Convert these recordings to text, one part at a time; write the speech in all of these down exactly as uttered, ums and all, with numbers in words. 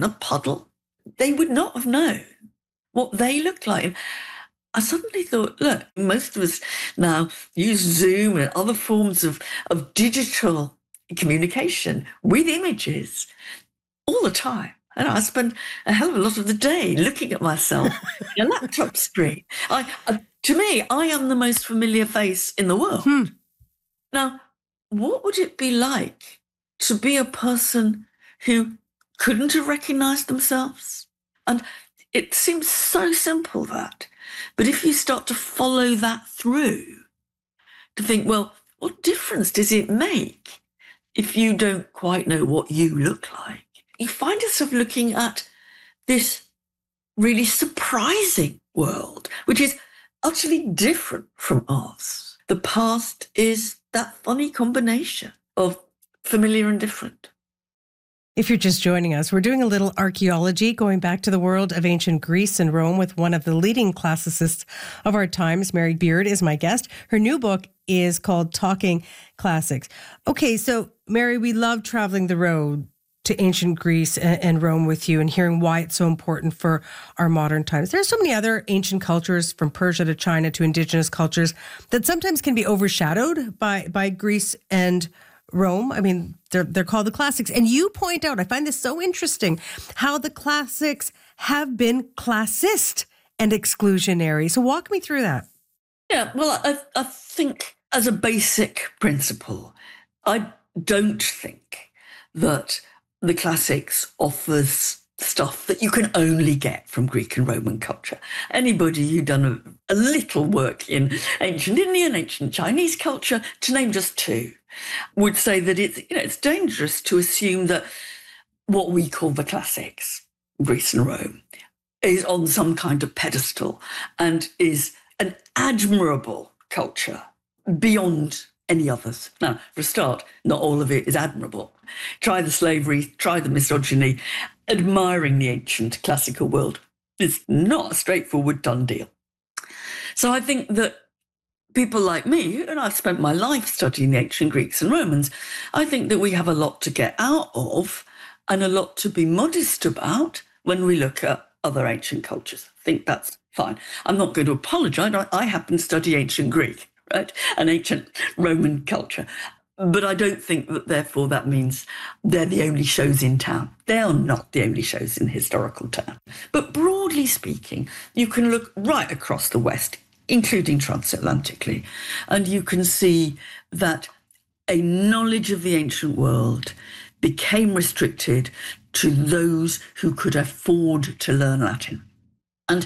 in a puddle. They would not have known what they looked like. And I suddenly thought, look, most of us now use Zoom and other forms of, of digital communication with images all the time. And I spend a hell of a lot of the day looking at myself in a laptop screen. I, I, to me, I am the most familiar face in the world. Hmm. Now, what would it be like to be a person who couldn't have recognized themselves? And it seems so simple, that. But if you start to follow that through, to think, well, what difference does it make if you don't quite know what you look like? You find yourself looking at this really surprising world, which is utterly different from ours. The past is that funny combination of familiar and different. If you're just joining us, we're doing a little archaeology going back to the world of ancient Greece and Rome with one of the leading classicists of our times. Mary Beard is my guest. Her new book is called Talking Classics. Okay, so Mary, we love traveling the road to ancient Greece and Rome with you and hearing why it's so important for our modern times. There are so many other ancient cultures, from Persia to China to indigenous cultures, that sometimes can be overshadowed by, by Greece and Rome. I mean, they're, they're called the classics. And you point out, I find this so interesting, how the classics have been classist and exclusionary. So walk me through that. Yeah, well, I, I think as a basic principle, I don't think that the classics offers stuff that you can only get from Greek and Roman culture. Anybody who'd done a, a little work in ancient Indian, ancient Chinese culture, to name just two, would say that it's, you know, it's dangerous to assume that what we call the classics, Greece and Rome, is on some kind of pedestal and is an admirable culture beyond any others. Now, for a start, not all of it is admirable. Try the slavery, try the misogyny. Admiring the ancient classical world is not a straightforward done deal. So I think that people like me, and I've spent my life studying the ancient Greeks and Romans, I think that we have a lot to get out of and a lot to be modest about when we look at other ancient cultures. I think that's fine. I'm not going to apologise. I, I happen to study ancient Greek, right, and ancient Roman culture. But I don't think that, therefore, that means they're the only shows in town. They are not the only shows in historical town. But broadly speaking, you can look right across the West, including transatlantically, and you can see that a knowledge of the ancient world became restricted to those who could afford to learn Latin. And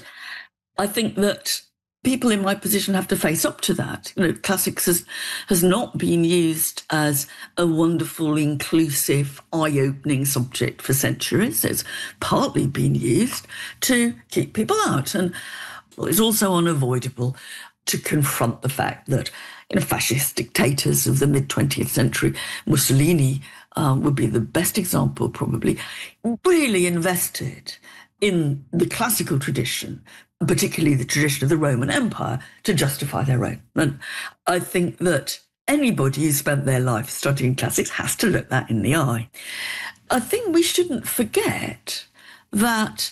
I think that people in my position have to face up to that. You know, classics has, has not been used as a wonderful, inclusive, eye-opening subject for centuries. It's partly been used to keep people out. And well, it's also unavoidable to confront the fact that, you know, fascist dictators of the mid-twentieth century, Mussolini uh, would be the best example probably, really invested in the classical tradition, particularly the tradition of the Roman Empire, to justify their own. And I think that anybody who spent their life studying classics has to look that in the eye. I think we shouldn't forget that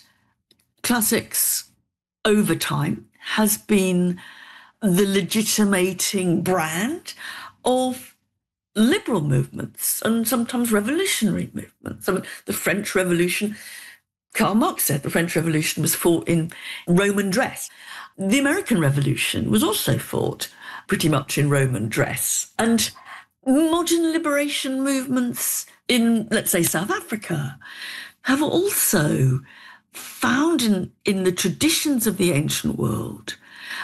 classics over time has been the legitimating brand of liberal movements and sometimes revolutionary movements. I mean, the French Revolution, Karl Marx said the French Revolution was fought in Roman dress. The American Revolution was also fought pretty much in Roman dress. And modern liberation movements in, let's say, South Africa have also found in, in the traditions of the ancient world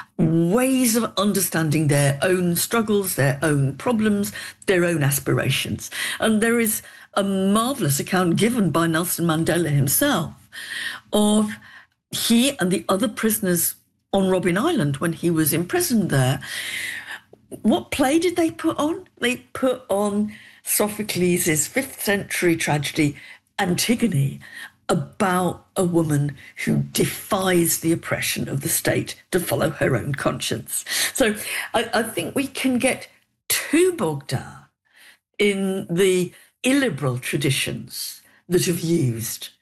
ways of understanding their own struggles, their own problems, their own aspirations. And there is a marvellous account given by Nelson Mandela himself of he and the other prisoners on Robben Island when he was imprisoned there. What play did they put on? They put on Sophocles' fifth century tragedy, Antigone, about a woman who defies the oppression of the state to follow her own conscience. So I, I think we can get too bogged down in the illiberal traditions that have used